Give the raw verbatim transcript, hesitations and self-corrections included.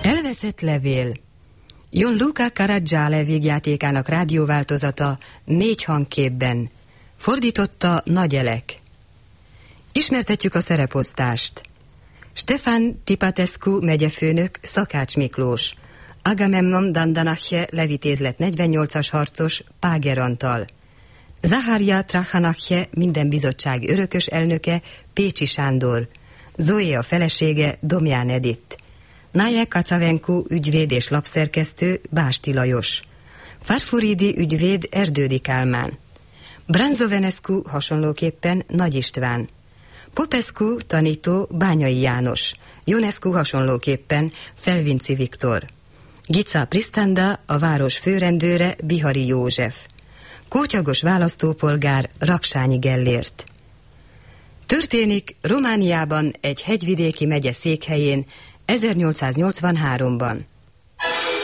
Elveszett levél. Gianluca Caracciale vígjátékának rádióváltozata négy hangképben. Fordította Nagy Elek. Ismertetjük a szereposztást. Stefan Tipatescu megyefőnök, Szakács Miklós. Agamemnon Dandanache levitézlet negyvennyolcas harcos, Páger Antal. Zaharia Trachanache minden bizottság örökös elnöke, Pécsi Sándor. Zoé a felesége, Domján Edith. Naje Kacavenku ügyvéd és lapszerkesztő, Básti Lajos. Farfuridi ügyvéd, Erdődi Kálmán. Branzovenescu hasonlóképpen Nagy István. Popescu tanító, Bányai János. Ionescu hasonlóképpen Felvinci Viktor. Gica Pristanda a város főrendőre, Bihari József. Kótyagos választópolgár, Raksányi Gellért. Történik Romániában egy hegyvidéki megye székhelyén ezernyolcszáznyolcvanháromban.